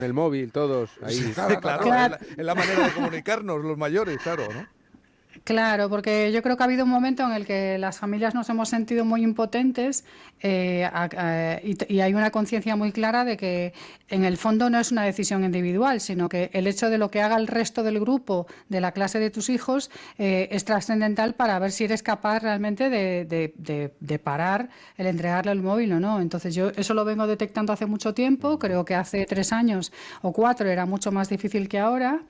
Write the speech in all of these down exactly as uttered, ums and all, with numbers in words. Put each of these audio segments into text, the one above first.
El móvil, todos ahí. Sí, claro, claro, Claro. Es, la, es la manera de comunicarnos, los mayores, claro, ¿no? Claro, porque yo creo que ha habido un momento en el que las familias nos hemos sentido muy impotentes eh, a- a- y, t- y hay una conciencia muy clara de que en el fondo no es una decisión individual, sino que el hecho de lo que haga el resto del grupo de la clase de tus hijos eh, es trascendental para ver si eres capaz realmente de, de- de- de parar el entregarle el móvil o no. Entonces yo eso lo vengo detectando hace mucho tiempo, creo que hace tres años o cuatro era mucho más difícil que ahora.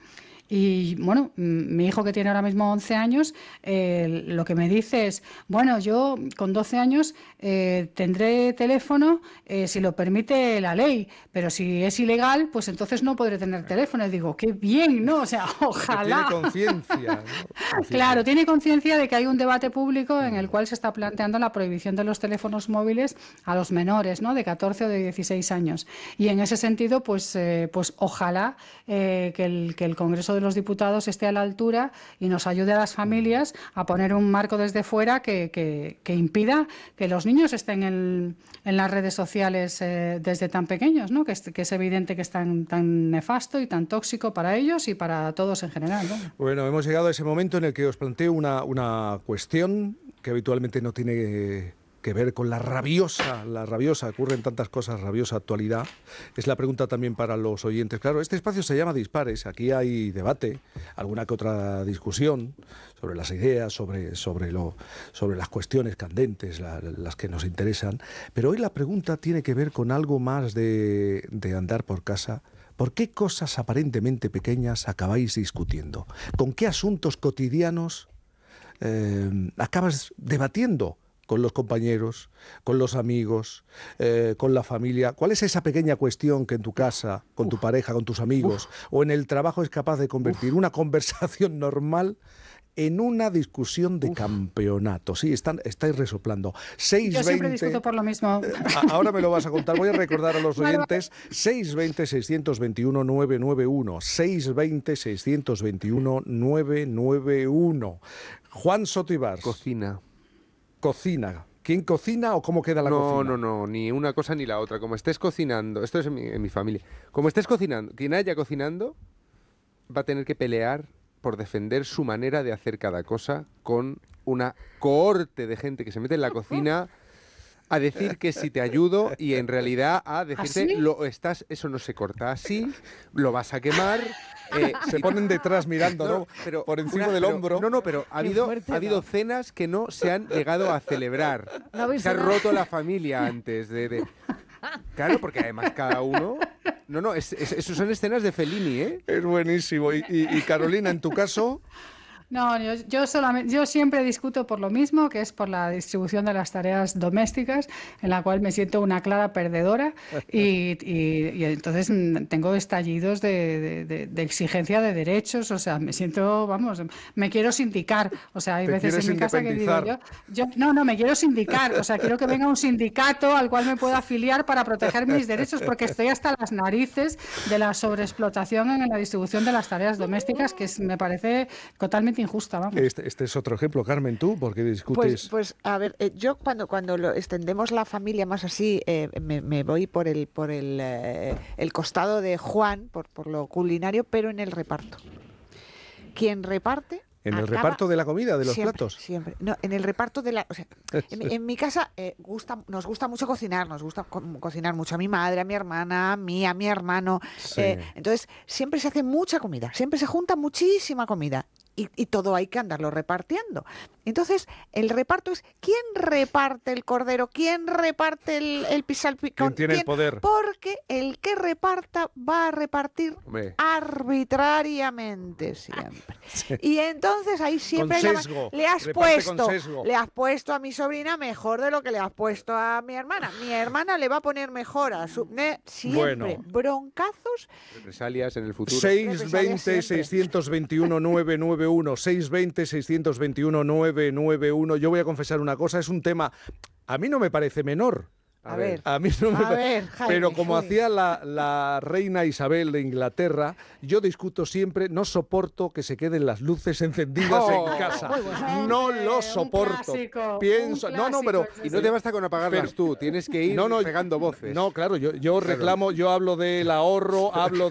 Y bueno, mm, mi hijo que tiene ahora mismo once años, eh, lo que me dice es, bueno, yo con doce años eh, tendré teléfono eh, si lo permite la ley, pero si es ilegal, pues entonces no podré tener teléfono. Y digo, qué bien, ¿no? O sea, Que ojalá. tiene conciencia, ¿no? Conciencia. Claro, tiene conciencia de que hay un debate público en el cual se está planteando la prohibición de los teléfonos móviles a los menores, ¿no? De catorce o de dieciséis años. Y en ese sentido, pues, eh, pues ojalá eh, que, el, que el Congreso de los Diputados esté a la altura y nos ayude a las familias a poner un marco desde fuera que, que, que impida que los niños estén en, en las redes sociales eh, desde tan pequeños, ¿no? Que es, que es evidente que es tan, tan nefasto y tan tóxico para ellos y para todos en general, ¿no? Bueno, hemos llegado a ese momento en el que os planteo una, una cuestión que habitualmente no tiene que ver con la rabiosa, la rabiosa, ocurren tantas cosas, rabiosa actualidad. Es la pregunta también para los oyentes. Claro, este espacio se llama Dispares, aquí hay debate, alguna que otra discusión sobre las ideas, sobre, sobre, lo, sobre las cuestiones candentes, la, las que nos interesan, pero hoy la pregunta tiene que ver con algo más de, de andar por casa. ¿Por qué cosas aparentemente pequeñas acabáis discutiendo? ¿Con qué asuntos cotidianos eh, acabas debatiendo con los compañeros, con los amigos, eh, con la familia? ¿Cuál es esa pequeña cuestión que en tu casa, con tu pareja, con tus amigos o en el trabajo es capaz de convertir una conversación normal en una discusión de campeonato? Sí, están, estáis resoplando. seis Yo siempre veinte discuto por lo mismo. A- Ahora me lo vas a contar. Voy a recordar a los Vale, vale. oyentes seis veinte, seiscientos veintiuno, nueve nueve uno. seis veinte, seiscientos veintiuno, nueve nueve uno. Juan Soto Ibars. Cocina. Cocina. ¿Quién cocina o cómo queda la no, cocina? No, no, ni una cosa ni la otra. Como estés cocinando, esto es en mi, en mi familia, como estés cocinando, quien haya cocinando va a tener que pelear por defender su manera de hacer cada cosa con una cohorte de gente que se mete en la cocina a decir que si te ayudo y en realidad a decirte, ¿Así? lo estás, eso no se corta así, lo vas a quemar. eh, Se ponen detrás mirando, ¿no? pero Por encima una- del pero- hombro. No, no, pero ha Qué habido, fuerte, ha habido ¿no? cenas que no se han llegado a celebrar. No habéis Se ha cenado. roto la familia antes de, de- Claro, porque además cada uno... No, no, es, es- eso son escenas de Fellini, ¿eh? Es buenísimo. Y, y- y Carolina, en tu caso, No, yo, yo solamente, yo siempre discuto por lo mismo, que es por la distribución de las tareas domésticas, en la cual me siento una clara perdedora y, y- y entonces mm, tengo estallidos de, de- de- de exigencia de derechos, o sea, me siento, vamos, me quiero sindicar, o sea, hay Te veces quieres en mi casa que digo yo, independizar. yo, no, no, me quiero sindicar, o sea, quiero que venga un sindicato al cual me pueda afiliar para proteger mis derechos, porque estoy hasta las narices de la sobreexplotación en la distribución de las tareas domésticas, que es- me parece totalmente injusta, vamos. este, este es otro ejemplo. Carmen, ¿tú? ¿Por qué Pues, discutes? pues a ver, eh, yo cuando cuando lo extendemos la familia más así, eh, me, me voy por el por el, eh, el costado de Juan, por, por lo culinario, pero en el reparto. Quien reparte ¿En el acaba- reparto de la comida, de los siempre, platos? Siempre. No, en el reparto de la... O sea, en, mi- en mi casa eh, gusta, nos gusta mucho cocinar, nos gusta co- cocinar mucho a mi madre, a mi hermana, a mí, a mi hermano. Sí. eh, entonces, siempre se hace mucha comida, siempre se junta muchísima comida. Y, y todo hay que andarlo repartiendo. Entonces, el reparto es ¿quién reparte el cordero? ¿Quién reparte el, el pisalpicón? ¿Quién tiene el poder? Porque el que reparta va a repartir Hombre. arbitrariamente siempre. Y entonces ahí siempre Con hay la- sesgo, le has reparte con puesto, sesgo. le has puesto a mi sobrina mejor de lo que le has puesto a mi hermana. Mi hermana le va a poner mejor a su eh, siempre Bueno. broncazos. Represalias en el futuro. seis veinte, siempre. seiscientos veintiuno, nueve nueve uno. seis veinte, seiscientos veintiuno, nueve nueve uno. Yo voy a confesar una cosa, es un tema, a mí no me parece menor. A ver. A mí no me A ver, Jaime, Pero como Jaime. hacía la, la reina Isabel de Inglaterra, yo discuto siempre, no soporto que se queden las luces encendidas Oh. en casa. Muy bueno. No Hombre, lo un soporto. clásico, Pienso, un no, no, pero clásico, Y no te basta con apagarlas Pero- tú, tienes que ir No, no, pegando voces. no, claro, yo, yo reclamo, yo hablo del ahorro, hablo